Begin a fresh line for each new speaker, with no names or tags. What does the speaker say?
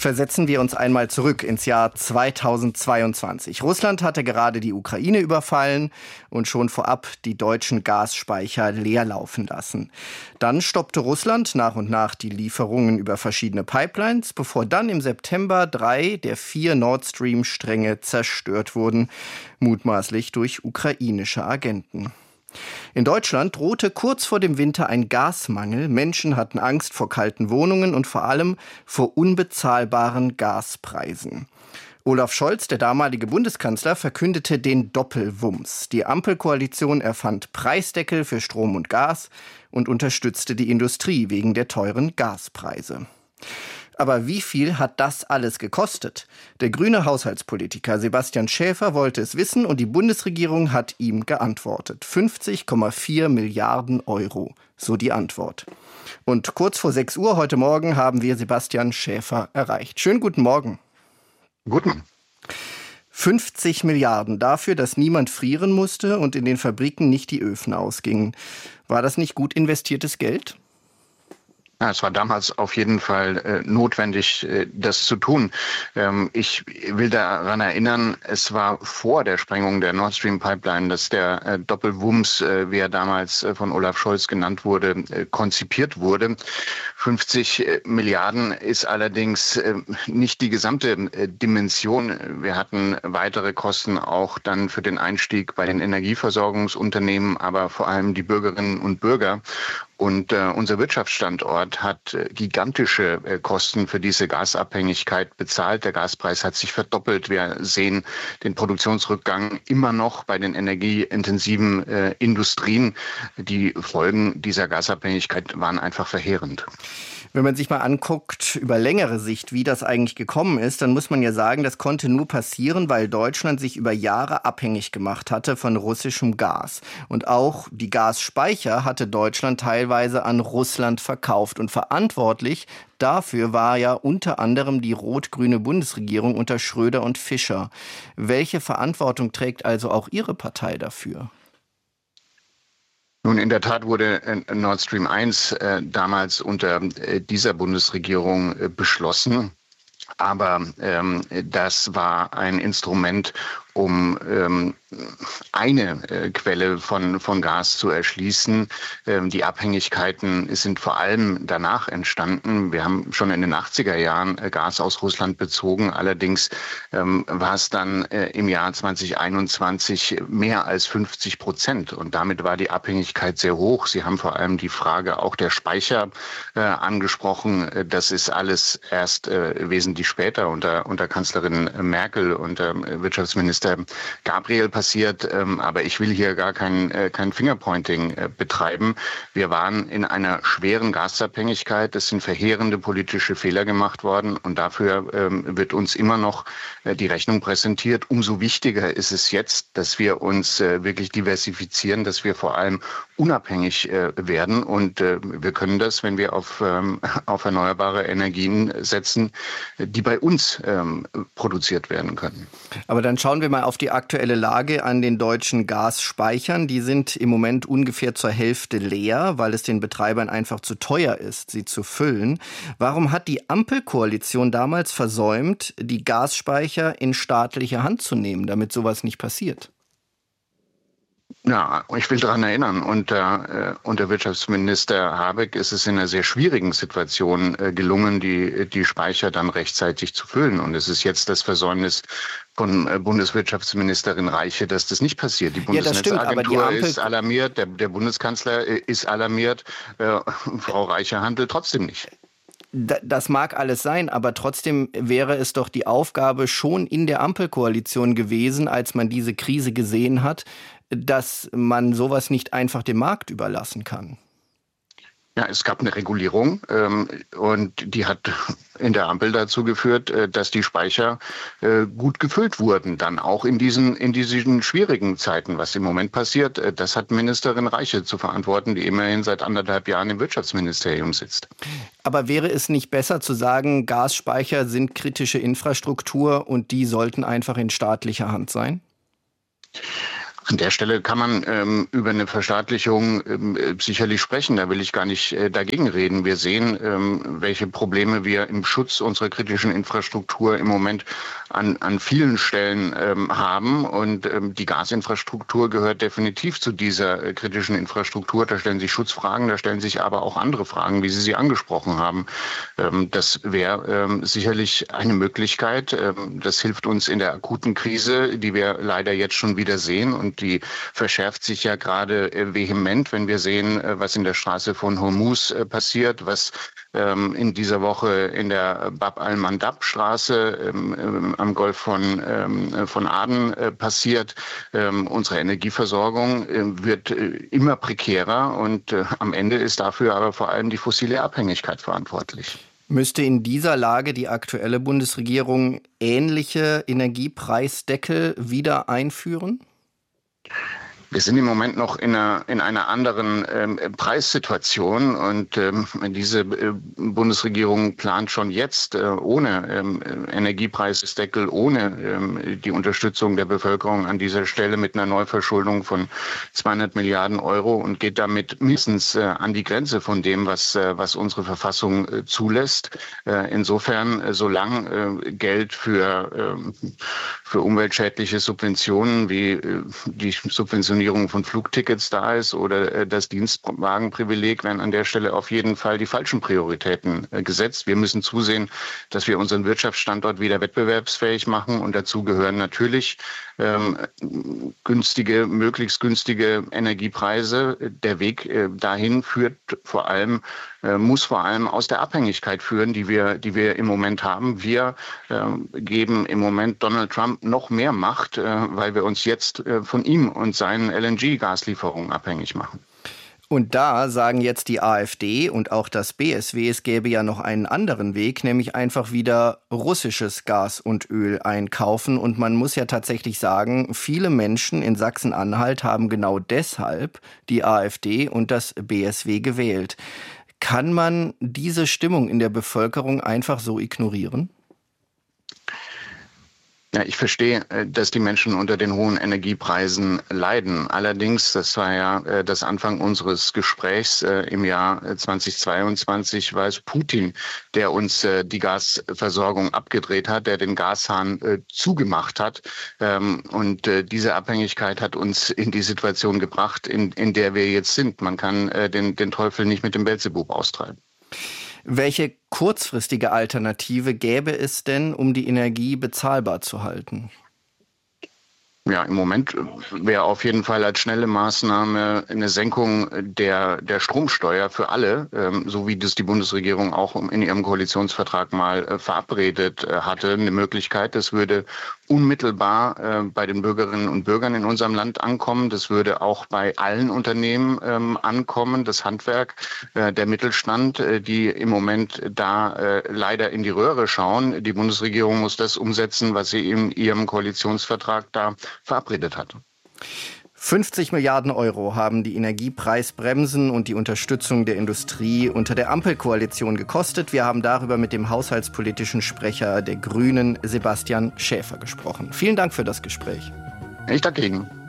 Versetzen wir uns einmal zurück ins Jahr 2022. Russland hatte gerade die Ukraine überfallen und schon vorab die deutschen Gasspeicher leer laufen lassen. Dann stoppte Russland nach und nach die Lieferungen über verschiedene Pipelines, bevor dann im September 3 der 4 Nord Stream-Stränge zerstört wurden, mutmaßlich durch ukrainische Agenten. In Deutschland drohte kurz vor dem Winter ein Gasmangel. Menschen hatten Angst vor kalten Wohnungen und vor allem vor unbezahlbaren Gaspreisen. Olaf Scholz, der damalige Bundeskanzler, verkündete den Doppelwumms. Die Ampelkoalition erfand Preisdeckel für Strom und Gas und unterstützte die Industrie wegen der teuren Gaspreise. Aber wie viel hat das alles gekostet? Der grüne Haushaltspolitiker Sebastian Schäfer wollte es wissen und die Bundesregierung hat ihm geantwortet. 50,4 Milliarden Euro, so die Antwort. Und kurz vor 6 Uhr heute Morgen haben wir Sebastian Schäfer erreicht. Schönen guten Morgen.
Guten.
50 Milliarden dafür, dass niemand frieren musste und in den Fabriken nicht die Öfen ausgingen. War das nicht gut investiertes Geld?
Ja, es war damals auf jeden Fall notwendig, das zu tun. Ich will daran erinnern, es war vor der Sprengung der Nord Stream Pipeline, dass der Doppelwumms, wie er damals von Olaf Scholz genannt wurde, konzipiert wurde. 50 Milliarden ist allerdings nicht die gesamte Dimension. Wir hatten weitere Kosten auch dann für den Einstieg bei den Energieversorgungsunternehmen, aber vor allem die Bürgerinnen und Bürger. Und unser Wirtschaftsstandort hat gigantische Kosten für diese Gasabhängigkeit bezahlt. Der Gaspreis hat sich verdoppelt. Wir sehen den Produktionsrückgang immer noch bei den energieintensiven Industrien. Die Folgen dieser Gasabhängigkeit waren einfach verheerend.
Wenn man sich mal anguckt, über längere Sicht, wie das eigentlich gekommen ist, dann muss man ja sagen, das konnte nur passieren, weil Deutschland sich über Jahre abhängig gemacht hatte von russischem Gas. Und auch die Gasspeicher hatte Deutschland teilweise an Russland verkauft. Und verantwortlich dafür war ja unter anderem die rot-grüne Bundesregierung unter Schröder und Fischer. Welche Verantwortung trägt also auch Ihre Partei dafür?
Nun, in der Tat wurde Nord Stream 1 damals unter dieser Bundesregierung beschlossen. Aber das war ein Instrument, um eine Quelle von Gas zu erschließen. Die Abhängigkeiten sind vor allem danach entstanden. Wir haben schon in den 80er Jahren Gas aus Russland bezogen. Allerdings war es dann im Jahr 2021 mehr als 50%. Und damit war die Abhängigkeit sehr hoch. Sie haben vor allem die Frage auch der Speicher angesprochen. Das ist alles erst wesentlich später unter Kanzlerin Merkel und Wirtschaftsminister Gabriel passiert, aber ich will hier gar kein Fingerpointing betreiben. Wir waren in einer schweren Gasabhängigkeit. Es sind verheerende politische Fehler gemacht worden und dafür wird uns immer noch die Rechnung präsentiert. Umso wichtiger ist es jetzt, dass wir uns wirklich diversifizieren, dass wir vor allem unabhängig werden und wir können das, wenn wir auf erneuerbare Energien setzen, die bei uns produziert werden können.
Aber dann schauen wir mal auf die aktuelle Lage an den deutschen Gasspeichern. Die sind im Moment ungefähr zur Hälfte leer, weil es den Betreibern einfach zu teuer ist, sie zu füllen. Warum hat die Ampelkoalition damals versäumt, die Gasspeicher in staatliche Hand zu nehmen, damit sowas nicht passiert?
Ja, ich will daran erinnern, unter Wirtschaftsminister Habeck ist es in einer sehr schwierigen Situation gelungen, die Speicher dann rechtzeitig zu füllen. Und es ist jetzt das Versäumnis von Bundeswirtschaftsministerin Reiche, dass das nicht passiert. Die Bundesnetzagentur ist alarmiert, der Bundeskanzler ist alarmiert, Frau Reiche handelt trotzdem nicht.
Das mag alles sein, aber trotzdem wäre es doch die Aufgabe schon in der Ampelkoalition gewesen, als man diese Krise gesehen hat, dass man sowas nicht einfach dem Markt überlassen kann.
Ja, es gab eine Regulierung und die hat in der Ampel dazu geführt, dass die Speicher gut gefüllt wurden, dann auch in diesen schwierigen Zeiten. Was im Moment passiert, das hat Ministerin Reiche zu verantworten, die immerhin seit 1,5 Jahren im Wirtschaftsministerium sitzt.
Aber wäre es nicht besser zu sagen, Gasspeicher sind kritische Infrastruktur und die sollten einfach in staatlicher Hand sein?
An der Stelle kann man über eine Verstaatlichung sicherlich sprechen. Da will ich gar nicht dagegen reden. Wir sehen, welche Probleme wir im Schutz unserer kritischen Infrastruktur im Moment an vielen Stellen haben. Und die Gasinfrastruktur gehört definitiv zu dieser kritischen Infrastruktur. Da stellen sich Schutzfragen, da stellen sich aber auch andere Fragen, wie Sie sie angesprochen haben. Das wäre sicherlich eine Möglichkeit. Das hilft uns in der akuten Krise, die wir leider jetzt schon wieder sehen. Und die verschärft sich ja gerade vehement, wenn wir sehen, was in der Straße von Hormuz passiert, was in dieser Woche in der Bab al-Mandab-Straße am Golf von Aden passiert. Unsere Energieversorgung wird immer prekärer und am Ende ist dafür aber vor allem die fossile Abhängigkeit verantwortlich.
Müsste in dieser Lage die aktuelle Bundesregierung ähnliche Energiepreisdeckel wieder einführen?
Wir sind im Moment noch in einer anderen Preissituation und diese Bundesregierung plant schon jetzt ohne Energiepreisdeckel, ohne die Unterstützung der Bevölkerung an dieser Stelle mit einer Neuverschuldung von 200 Milliarden Euro und geht damit mindestens an die Grenze von dem, was unsere Verfassung zulässt. Insofern, solange Geld für umweltschädliche Subventionen wie die Subventionierung von Flugtickets da ist oder das Dienstwagenprivileg, werden an der Stelle auf jeden Fall die falschen Prioritäten gesetzt. Wir müssen zusehen, dass wir unseren Wirtschaftsstandort wieder wettbewerbsfähig machen und dazu gehören natürlich möglichst günstige Energiepreise. Der Weg dahin muss vor allem aus der Abhängigkeit führen, die wir im Moment haben. Wir geben im Moment Donald Trump noch mehr Macht, weil wir uns jetzt von ihm und seinen LNG-Gaslieferungen abhängig machen.
Und da sagen jetzt die AfD und auch das BSW, es gäbe ja noch einen anderen Weg, nämlich einfach wieder russisches Gas und Öl einkaufen. Und man muss ja tatsächlich sagen, viele Menschen in Sachsen-Anhalt haben genau deshalb die AfD und das BSW gewählt. Kann man diese Stimmung in der Bevölkerung einfach so ignorieren?
Ja, ich verstehe, dass die Menschen unter den hohen Energiepreisen leiden. Allerdings, das war ja das Anfang unseres Gesprächs im Jahr 2022, war es Putin, der uns die Gasversorgung abgedreht hat, der den Gashahn zugemacht hat. Und diese Abhängigkeit hat uns in die Situation gebracht, in der wir jetzt sind. Man kann den Teufel nicht mit dem Beelzebub austreiben.
Welche kurzfristige Alternative gäbe es denn, um die Energie bezahlbar zu halten?
Ja, im Moment wäre auf jeden Fall als schnelle Maßnahme eine Senkung der Stromsteuer für alle, so wie das die Bundesregierung auch in ihrem Koalitionsvertrag mal verabredet hatte, eine Möglichkeit. Das würde unmittelbar bei den Bürgerinnen und Bürgern in unserem Land ankommen. Das würde auch bei allen Unternehmen ankommen. Das Handwerk, der Mittelstand, die im Moment da leider in die Röhre schauen. Die Bundesregierung muss das umsetzen, was sie in ihrem Koalitionsvertrag da verabredet hat.
50 Milliarden Euro haben die Energiepreisbremsen und die Unterstützung der Industrie unter der Ampelkoalition gekostet. Wir haben darüber mit dem haushaltspolitischen Sprecher der Grünen, Sebastian Schäfer, gesprochen. Vielen Dank für das Gespräch.
Ich danke Ihnen.